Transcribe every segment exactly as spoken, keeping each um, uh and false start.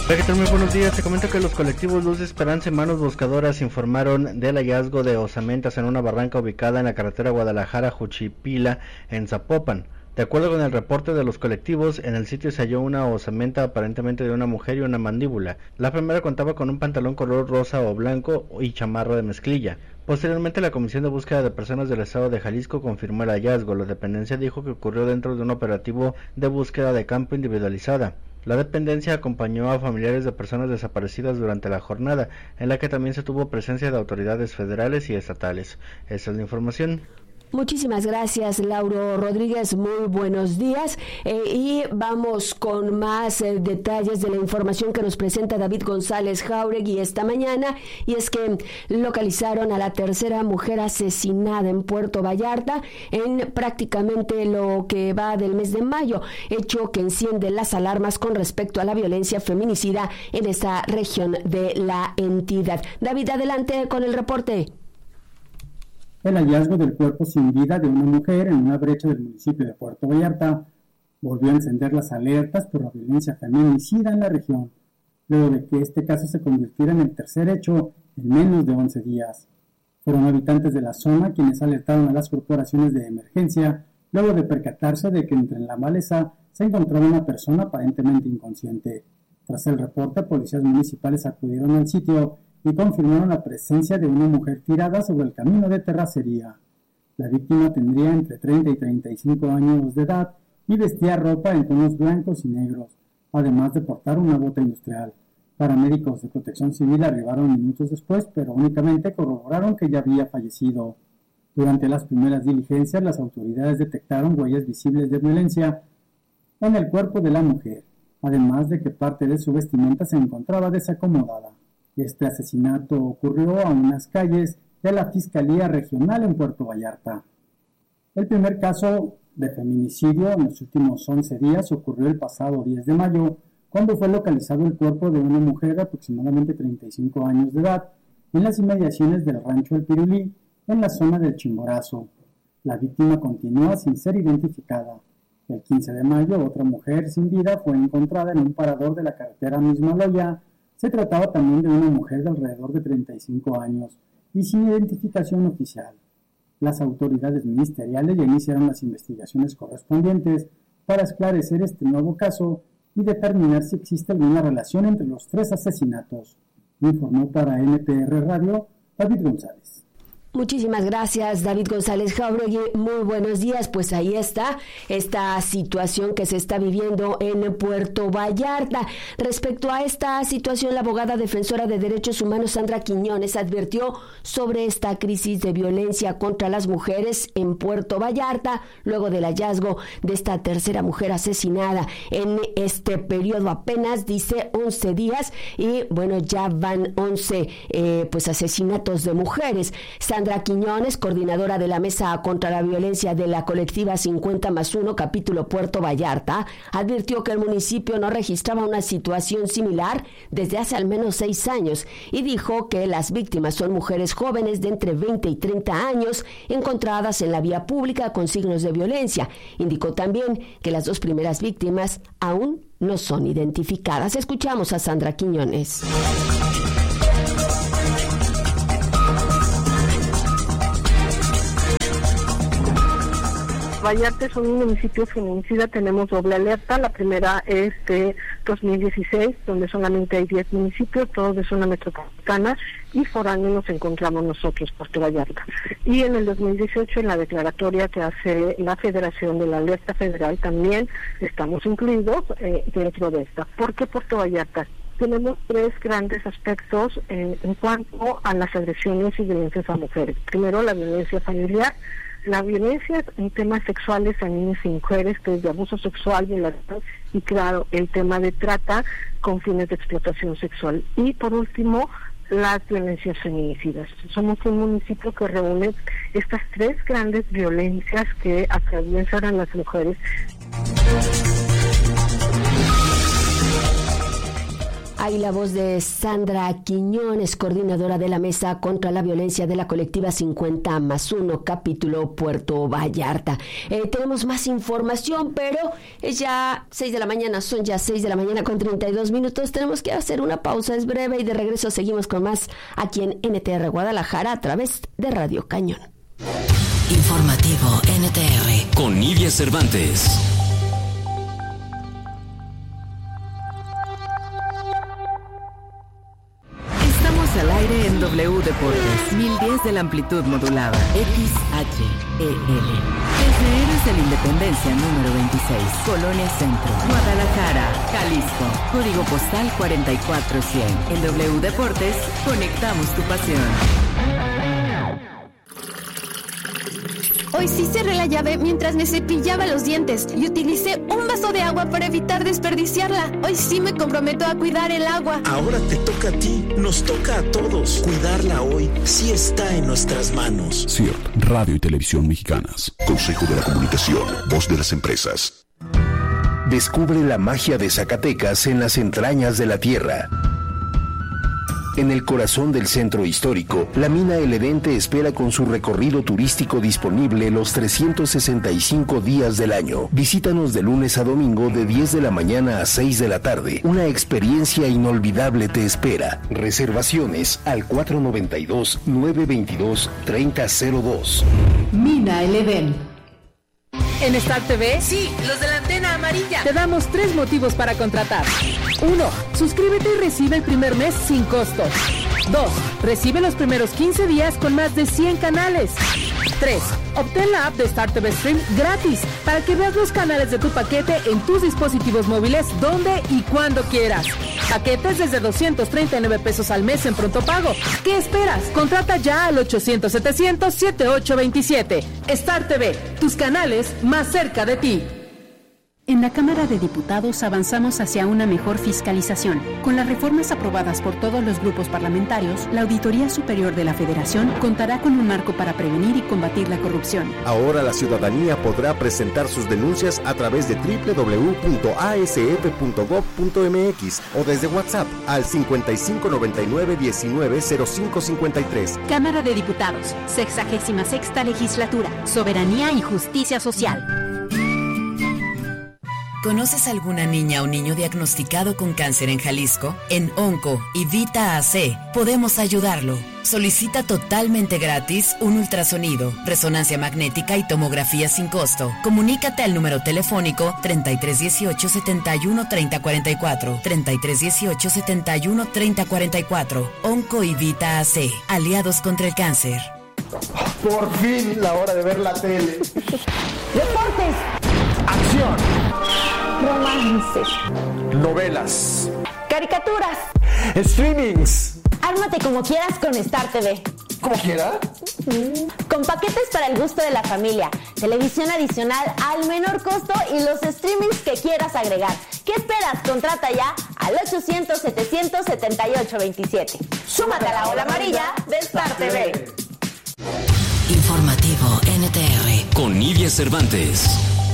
Hola, ¿qué tal? Muy buenos días. Te comento que los colectivos Luz de Esperanza y Manos Buscadoras informaron del hallazgo de osamentas en una barranca ubicada en la carretera Guadalajara-Juchipila, en Zapopan. De acuerdo con el reporte de los colectivos, en el sitio se halló una osamenta aparentemente de una mujer y una mandíbula. La primera contaba con un pantalón color rosa o blanco y chamarra de mezclilla. Posteriormente, la Comisión de Búsqueda de Personas del Estado de Jalisco confirmó el hallazgo. La dependencia dijo que ocurrió dentro de un operativo de búsqueda de campo individualizada. La dependencia acompañó a familiares de personas desaparecidas durante la jornada, en la que también se tuvo presencia de autoridades federales y estatales. Esa es la información. Muchísimas gracias, Lauro Rodríguez, muy buenos días eh, y vamos con más eh, detalles de la información que nos presenta David González Jáuregui esta mañana, y es que localizaron a la tercera mujer asesinada en Puerto Vallarta en prácticamente lo que va del mes de mayo, hecho que enciende las alarmas con respecto a la violencia feminicida en esta región de la entidad. David, adelante con el reporte. El hallazgo del cuerpo sin vida de una mujer en una brecha del municipio de Puerto Vallarta volvió a encender las alertas por la violencia feminicida en la región, luego de que este caso se convirtiera en el tercer hecho en menos de once días. Fueron habitantes de la zona quienes alertaron a las corporaciones de emergencia luego de percatarse de que entre la maleza se encontraba una persona aparentemente inconsciente. Tras el reporte, policías municipales acudieron al sitio y confirmaron la presencia de una mujer tirada sobre el camino de terracería. La víctima tendría entre treinta y treinta y cinco años de edad y vestía ropa en tonos blancos y negros, además de portar una bota industrial. Paramédicos de Protección Civil arribaron minutos después, pero únicamente corroboraron que ya había fallecido. Durante las primeras diligencias, las autoridades detectaron huellas visibles de violencia en el cuerpo de la mujer, además de que parte de su vestimenta se encontraba desacomodada. Este asesinato ocurrió a unas calles de la Fiscalía Regional en Puerto Vallarta. El primer caso de feminicidio en los últimos once días ocurrió el pasado diez de mayo, cuando fue localizado el cuerpo de una mujer de aproximadamente treinta y cinco años de edad en las inmediaciones del rancho El Pirulí, en la zona del Chimborazo. La víctima continúa sin ser identificada. El quince de mayo, otra mujer sin vida fue encontrada en un parador de la carretera Mismaloya. Se trataba también de una mujer de alrededor de treinta y cinco años y sin identificación oficial. Las autoridades ministeriales ya iniciaron las investigaciones correspondientes para esclarecer este nuevo caso y determinar si existe alguna relación entre los tres asesinatos, informó para N P R Radio David González. Muchísimas gracias, David González Jáuregui. Muy buenos días. Pues ahí está esta situación que se está viviendo en Puerto Vallarta. Respecto a esta situación, la abogada defensora de derechos humanos Sandra Quiñones advirtió sobre esta crisis de violencia contra las mujeres en Puerto Vallarta, luego del hallazgo de esta tercera mujer asesinada en este periodo. Apenas dice once días y bueno, ya van once eh, pues asesinatos de mujeres. Sandra Quiñones, coordinadora de la Mesa contra la Violencia de la colectiva cincuenta más uno, capítulo Puerto Vallarta, advirtió que el municipio no registraba una situación similar desde hace al menos seis años y dijo que las víctimas son mujeres jóvenes de entre veinte y treinta años encontradas en la vía pública con signos de violencia. Indicó también que las dos primeras víctimas aún no son identificadas. Escuchamos a Sandra Quiñones. Vallarta es un municipio feminicida, tenemos doble alerta. La primera es de dos mil dieciséis, donde solamente hay diez municipios, todos de zona metropolitana, y foráneo nos encontramos nosotros, Puerto Vallarta. Y en el dos mil dieciocho, en la declaratoria que hace la Federación de la Alerta Federal, también estamos incluidos eh, dentro de esta. ¿Por qué Puerto Vallarta? Tenemos tres grandes aspectos eh, en cuanto a las agresiones y violencias a mujeres. Primero, la violencia familiar. La violencia en temas sexuales a niños y mujeres, desde abuso sexual, violación y, claro, el tema de trata con fines de explotación sexual. Y, por último, las violencias feminicidas. Somos un municipio que reúne estas tres grandes violencias que atraviesan a las mujeres. Hay la voz de Sandra Quiñones, coordinadora de la Mesa contra la Violencia de la Colectiva cincuenta más uno, capítulo Puerto Vallarta. Eh, tenemos más información, pero es ya seis de la mañana, son ya seis de la mañana con treinta y dos minutos. Tenemos que hacer una pausa, es breve, y de regreso seguimos con más aquí en N T R Guadalajara a través de Radio Cañón. Informativo N T R con Nidia Cervantes. Al aire en W Deportes, mil diez de la amplitud modulada, X H E L. Desde Héroes de la Independencia número veintiséis, Colonia Centro, Guadalajara, Jalisco. Código postal cuarenta y cuatro cien. En W Deportes, conectamos tu pasión. Hoy sí cerré la llave mientras me cepillaba los dientes y utilicé un vaso de agua para evitar desperdiciarla. Hoy sí me comprometo a cuidar el agua. Ahora te toca a ti, nos toca a todos. Cuidarla hoy sí está en nuestras manos. C I R T, Radio y Televisión Mexicanas. Consejo de la Comunicación, voz de las empresas. Descubre la magia de Zacatecas en las entrañas de la tierra. En el corazón del centro histórico, la mina El Edén te espera con su recorrido turístico disponible los trescientos sesenta y cinco días del año. Visítanos de lunes a domingo de diez de la mañana a seis de la tarde. Una experiencia inolvidable te espera. Reservaciones al cuatro noventa y dos, nueve veintidós, treinta cero dos. Mina El Edén. En Star T V, sí, los de la antena amarilla, te damos tres motivos para contratar. Uno, suscríbete y recibe el primer mes sin costo. Dos, recibe los primeros quince días con más de cien canales. Tres, obtén la app de Star T V Stream gratis para que veas los canales de tu paquete en tus dispositivos móviles donde y cuando quieras. Paquetes desde doscientos treinta y nueve pesos al mes en pronto pago. ¿Qué esperas? Contrata ya al ochocientos, setecientos, setenta y ocho veintisiete. Star T V, tus canales más cerca de ti. En la Cámara de Diputados avanzamos hacia una mejor fiscalización. Con las reformas aprobadas por todos los grupos parlamentarios, la Auditoría Superior de la Federación contará con un marco para prevenir y combatir la corrupción. Ahora la ciudadanía podrá presentar sus denuncias a través de doble u doble u doble u punto a s f punto gob punto m x o desde WhatsApp al cincuenta y cinco noventa y nueve diecinueve cero cinco cincuenta y tres. Cámara de Diputados, sexagésima sexta legislatura, soberanía y justicia social. ¿Conoces alguna niña o niño diagnosticado con cáncer en Jalisco? En Onco y Vita A C podemos ayudarlo. Solicita totalmente gratis un ultrasonido, resonancia magnética y tomografía sin costo. Comunícate al número telefónico treinta y tres dieciocho, setenta y uno, treinta cuarenta y cuatro, treinta y tres dieciocho, setenta y uno, treinta cuarenta y cuatro. Onco y Vita A C, aliados contra el cáncer. Por fin la hora de ver la tele. Deportes. Acción. Romance. Novelas. Caricaturas. Streamings. Ármate como quieras con Star T V. ¿Cómo quiera? Con paquetes para el gusto de la familia, televisión adicional al menor costo y los streamings que quieras agregar. ¿Qué esperas? Contrata ya al ochocientos, setecientos, setenta y ocho veintisiete. Súmate a la ola amarilla de Star T V. Informativo N T R con Nidia Cervantes.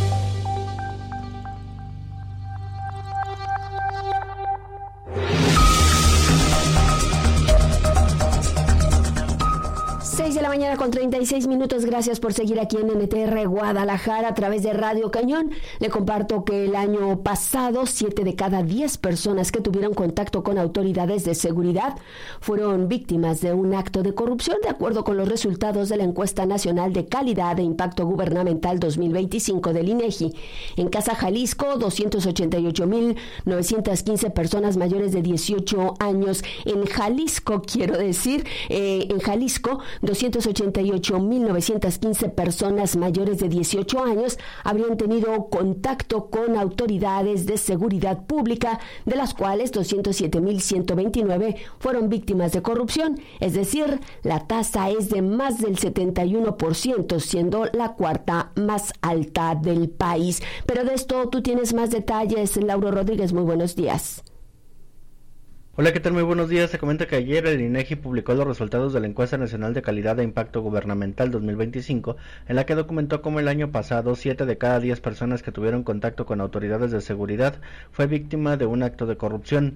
seis de la mañana con treinta y seis minutos. Gracias por seguir aquí en N T R Guadalajara a través de Radio Cañón. Le comparto que el año pasado, siete de cada diez personas que tuvieron contacto con autoridades de seguridad fueron víctimas de un acto de corrupción, de acuerdo con los resultados de la Encuesta Nacional de Calidad e Impacto Gubernamental dos mil veinticinco del INEGI. En Casa Jalisco, doscientos ochenta y ocho mil novecientas quince personas mayores de dieciocho años. En Jalisco, quiero decir, eh, en Jalisco, doscientos ochenta y ocho mil novecientas quince personas mayores de dieciocho años habrían tenido contacto con autoridades de seguridad pública, de las cuales doscientos siete mil ciento veintinueve fueron víctimas de corrupción, es decir, la tasa es de más del setenta y uno por ciento, siendo la cuarta más alta del país. Pero de esto tú tienes más detalles, Lauro Rodríguez, muy buenos días. Hola, ¿qué tal? Muy buenos días. Se comenta que ayer el INEGI publicó los resultados de la Encuesta Nacional de Calidad e Impacto Gubernamental dos mil veinticinco, en la que documentó cómo el año pasado siete de cada diez personas que tuvieron contacto con autoridades de seguridad fue víctima de un acto de corrupción.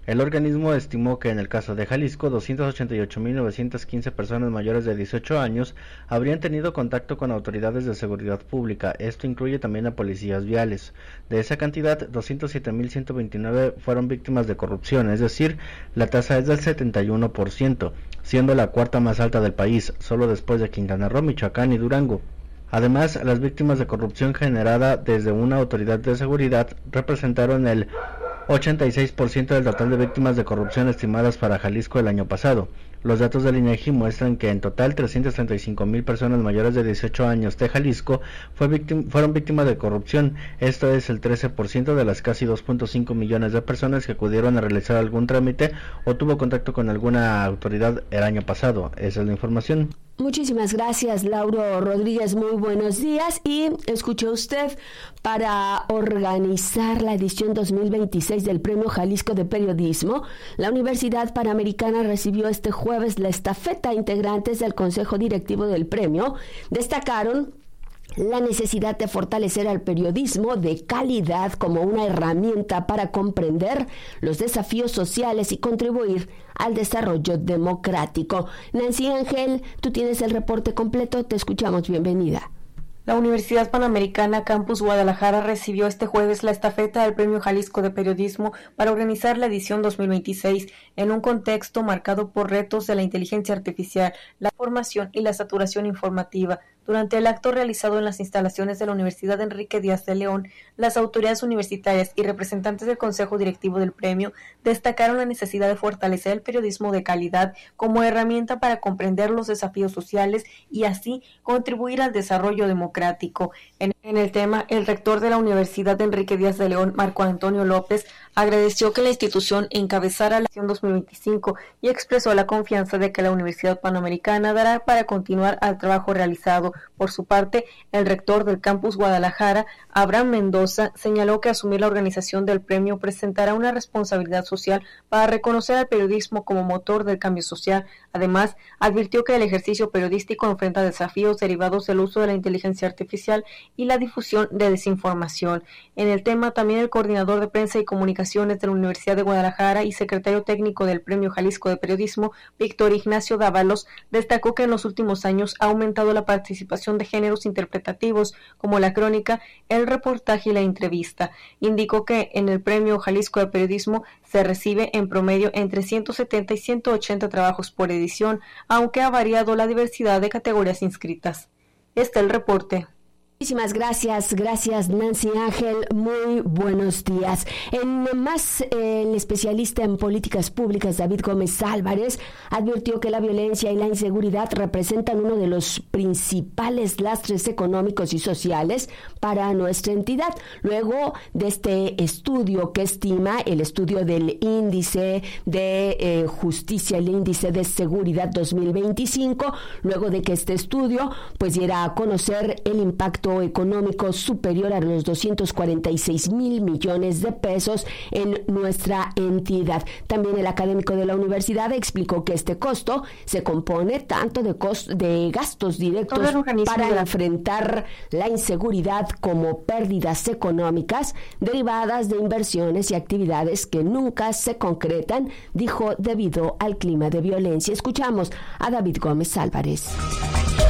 El organismo estimó que en el caso de Jalisco, doscientas ochenta y ocho mil novecientas quince personas mayores de dieciocho años habrían tenido contacto con autoridades de seguridad pública. Esto incluye también a policías viales. De esa cantidad, doscientos siete mil ciento veintinueve fueron víctimas de corrupción, es decir, la tasa es del setenta y uno por ciento, siendo la cuarta más alta del país, solo después de Quintana Roo, Michoacán y Durango. Además, las víctimas de corrupción generada desde una autoridad de seguridad representaron el ochenta y seis por ciento del total de víctimas de corrupción estimadas para Jalisco el año pasado. Los datos del INEGI muestran que en total trescientas treinta y cinco mil personas mayores de dieciocho años de Jalisco fue víctima, fueron víctimas de corrupción. Esto es el trece por ciento de las casi dos punto cinco millones de personas que acudieron a realizar algún trámite o tuvo contacto con alguna autoridad el año pasado. Esa es la información. Muchísimas gracias, Lauro Rodríguez. Muy buenos días. Y escuche usted, para organizar la edición dos mil veintiséis del Premio Jalisco de Periodismo, la Universidad Panamericana recibió este jueves la estafeta. Integrantes del Consejo Directivo del premio destacaron la necesidad de fortalecer al periodismo de calidad como una herramienta para comprender los desafíos sociales y contribuir al desarrollo democrático. Nancy Ángel, tú tienes el reporte completo, te escuchamos, bienvenida. La Universidad Panamericana Campus Guadalajara recibió este jueves la estafeta del Premio Jalisco de Periodismo para organizar la edición dos mil veintiséis en un contexto marcado por retos de la inteligencia artificial, la formación y la saturación informativa. Durante el acto realizado en las instalaciones de la Universidad Enrique Díaz de León, las autoridades universitarias y representantes del Consejo Directivo del Premio destacaron la necesidad de fortalecer el periodismo de calidad como herramienta para comprender los desafíos sociales y así contribuir al desarrollo democrático. En, en el tema, el rector de la Universidad Enrique Díaz de León, Marco Antonio López, agradeció que la institución encabezara la edición dos mil veinticinco y expresó la confianza de que la Universidad Panamericana dará para continuar al trabajo realizado. Por su parte, el rector del Campus Guadalajara, Abraham Mendoza, señaló que asumir la organización del premio presentará una responsabilidad social para reconocer al periodismo como motor del cambio social. Además, advirtió que el ejercicio periodístico enfrenta desafíos derivados del uso de la inteligencia artificial y la difusión de desinformación. En el tema, también el coordinador de prensa y comunicaciones de la Universidad de Guadalajara y secretario técnico del Premio Jalisco de Periodismo, Víctor Ignacio Dávalos, destacó que en los últimos años ha aumentado la participación de géneros interpretativos como la crónica, el reportaje y la entrevista. Indicó que en el Premio Jalisco de Periodismo se recibe en promedio entre ciento setenta y ciento ochenta trabajos por edición, aunque ha variado la diversidad de categorías inscritas. Este es el reporte. Muchísimas gracias, gracias Nancy Ángel, muy buenos días. En más, el especialista en políticas públicas David Gómez Álvarez advirtió que la violencia y la inseguridad representan uno de los principales lastres económicos y sociales para nuestra entidad. Luego de este estudio que estima, el estudio del índice de eh, justicia, el índice de seguridad dos mil veinticinco, luego de que este estudio pues diera a conocer el impacto económico superior a los doscientos cuarenta y seis mil millones de pesos en nuestra entidad. También el académico de la universidad explicó que este costo se compone tanto de, cost- de gastos directos para la... enfrentar la inseguridad como pérdidas económicas derivadas de inversiones y actividades que nunca se concretan, dijo, debido al clima de violencia. Escuchamos a David Gómez Álvarez.